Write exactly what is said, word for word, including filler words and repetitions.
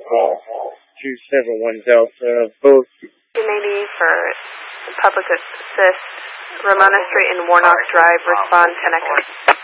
call. two seven one Delta, both. two eighty for public assist, Ramona Street and Warnock Drive, respond ten Echo.